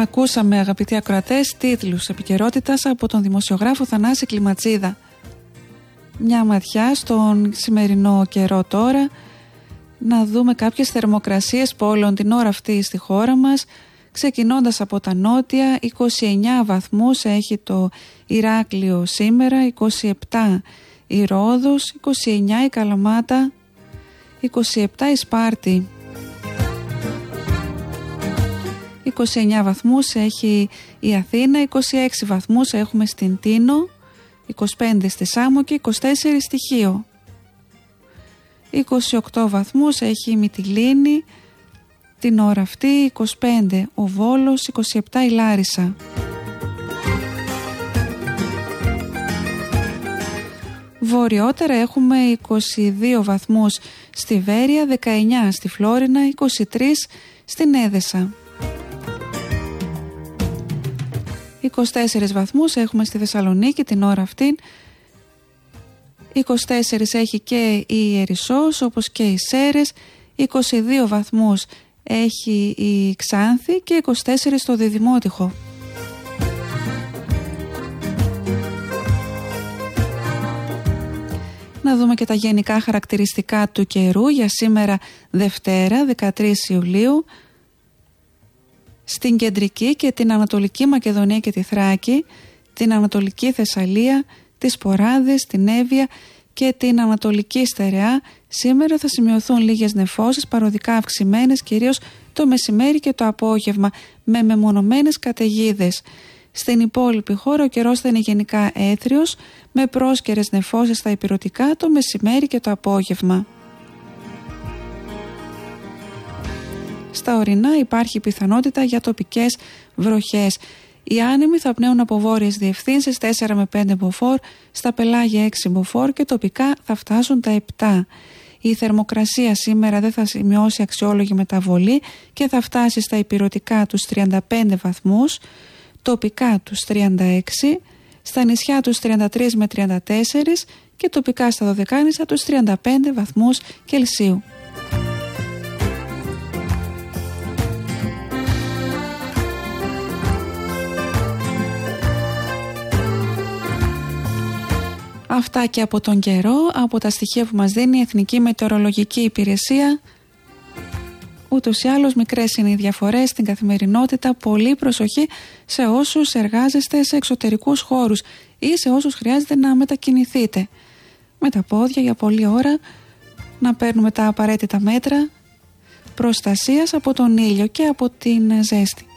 Ακούσαμε, αγαπητοί ακροατές, τίτλους επικαιρότητας από τον δημοσιογράφο Θανάση Κλιματσίδα. Μια ματιά στον σημερινό καιρό τώρα, να δούμε κάποιες θερμοκρασίες πόλεων την ώρα αυτή στη χώρα μας. Ξεκινώντας από τα νότια, 29 βαθμούς έχει το Ηράκλειο σήμερα, 27 η Ρόδος, 29 η Καλαμάτα, 27 η Σπάρτη. 29 βαθμούς έχει η Αθήνα, 26 βαθμούς έχουμε στην Τίνο, 25 στη Σάμο και 24 στη Χίο. 28 βαθμούς έχει η Μυτιλήνη την ώρα αυτή, 25 ο Βόλος, 27 η Λάρισα. Βορειότερα έχουμε 22 βαθμούς στη Βέρεια, 19 στη Φλόρινα, 23 στην Έδεσα. 24 βαθμούς έχουμε στη Θεσσαλονίκη την ώρα αυτή, 24 έχει και η Ερισσός όπως και οι Σέρρες, 22 βαθμούς έχει η Ξάνθη και 24 στο Διδημότυχο. Να δούμε και τα γενικά χαρακτηριστικά του καιρού για σήμερα Δευτέρα 13 Ιουλίου. Στην κεντρική και την Ανατολική Μακεδονία και τη Θράκη, την Ανατολική Θεσσαλία, τις Ποράδες, την Εύβοια και την Ανατολική Στερεά σήμερα θα σημειωθούν λίγες νεφώσεις, παροδικά αυξημένες κυρίως το μεσημέρι και το απόγευμα, με μεμονωμένες καταιγίδες. Στην υπόλοιπη χώρα ο καιρός θα είναι γενικά έθριος, με πρόσκαιρες νεφώσεις στα ηπειρωτικά το μεσημέρι και το απόγευμα. Στα ορεινά υπάρχει πιθανότητα για τοπικές βροχές. Οι άνεμοι θα πνέουν από βόρειες διευθύνσεις 4 με 5 μποφόρ, στα πελάγια 6 μποφόρ και τοπικά θα φτάσουν τα 7. Η θερμοκρασία σήμερα δεν θα σημειώσει αξιόλογη μεταβολή και θα φτάσει στα ηπειρωτικά τους 35 βαθμούς, τοπικά τους 36, στα νησιά τους 33 με 34 και τοπικά στα Δωδεκάνησα τους 35 βαθμούς Κελσίου. Αυτά και από τον καιρό, από τα στοιχεία που μας δίνει η Εθνική Μετεωρολογική Υπηρεσία. Ούτως ή άλλως μικρές είναι οι διαφορές στην καθημερινότητα. Πολύ προσοχή σε όσους εργάζεστε σε εξωτερικούς χώρους ή σε όσους χρειάζεται να μετακινηθείτε με τα πόδια για πολλή ώρα, να παίρνουμε τα απαραίτητα μέτρα προστασίας από τον ήλιο και από την ζέστη.